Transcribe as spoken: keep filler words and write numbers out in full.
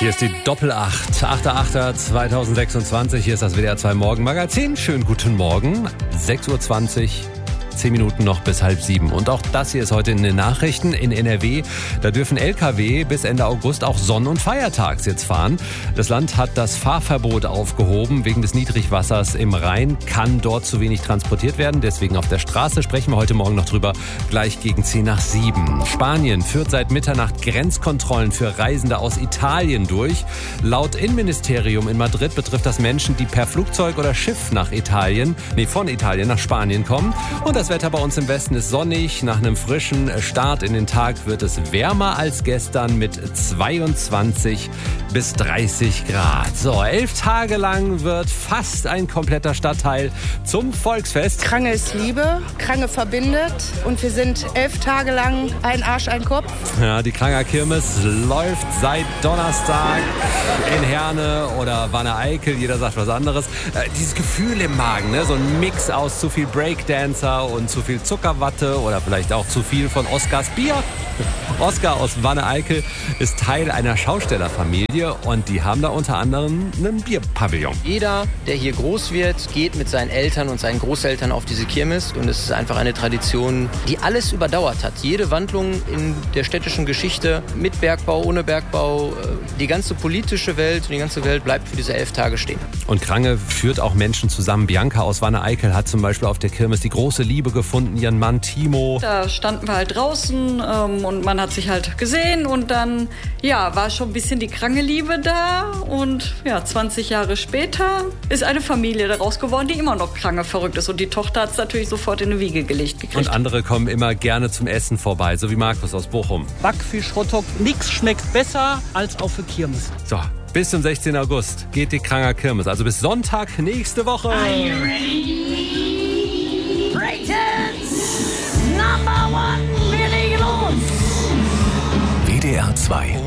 Hier ist die Doppelacht, achter achter zweitausendsechsundzwanzig. Hier ist das W D R zwei Morgenmagazin. Schönen guten Morgen, sechs Uhr zwanzig. Zehn Minuten noch bis halb sieben. Und auch das hier ist heute in den Nachrichten in N R W. Da dürfen L K W bis Ende August auch Sonn- und Feiertags jetzt fahren. Das Land hat das Fahrverbot aufgehoben. Wegen des Niedrigwassers im Rhein kann dort zu wenig transportiert werden. Deswegen auf der Straße sprechen wir heute Morgen noch drüber. Gleich gegen zehn nach sieben. Spanien führt seit Mitternacht Grenzkontrollen für Reisende aus Italien durch. Laut Innenministerium in Madrid betrifft das Menschen, die per Flugzeug oder Schiff nach Italien, nee, von Italien nach Spanien kommen. Und das Wetter bei uns im Westen ist sonnig. Nach einem frischen Start in den Tag wird es wärmer als gestern mit zweiundzwanzig bis dreißig Grad. So, elf Tage lang wird fast ein kompletter Stadtteil zum Volksfest. Krange ist Liebe, Krange verbindet und wir sind elf Tage lang ein Arsch, ein Kopf. Ja, die Kranger Kirmes läuft seit Donnerstag in Herne oder Wanne-Eickel. Jeder sagt was anderes. Äh, dieses Gefühl im Magen, ne? So ein Mix aus zu viel Breakdancer und zu viel Zuckerwatte oder vielleicht auch zu viel von Oskars Bier. Oskar aus Wanne-Eickel ist Teil einer Schaustellerfamilie und die haben da unter anderem einen Bierpavillon. Jeder, der hier groß wird, geht mit seinen Eltern und seinen Großeltern auf diese Kirmes und es ist einfach eine Tradition, die alles überdauert hat. Jede Wandlung in der städtischen Geschichte mit Bergbau, ohne Bergbau, die ganze politische Welt und die ganze Welt bleibt für diese elf Tage stehen. Und Krange führt auch Menschen zusammen. Bianca aus Wanne-Eickel hat zum Beispiel auf der Kirmes die große Liebe gefunden, ihren Mann Timo. Da standen wir halt draußen ähm, und man hat sich halt gesehen und dann ja, war schon ein bisschen die Krange-Liebe da und ja, zwanzig Jahre später ist eine Familie daraus geworden, die immer noch Krange verrückt ist und die Tochter hat es natürlich sofort in eine Wiege gelegt gekriegt. Und andere kommen immer gerne zum Essen vorbei, so wie Markus aus Bochum. Backfisch, Hotdog, nichts schmeckt besser als auf der Kirmes. So, bis zum sechzehnten August geht die Kranger Kirmes, also bis Sonntag nächste Woche. Are you ready? Brayton's Number One, wir legen los! W D R zwei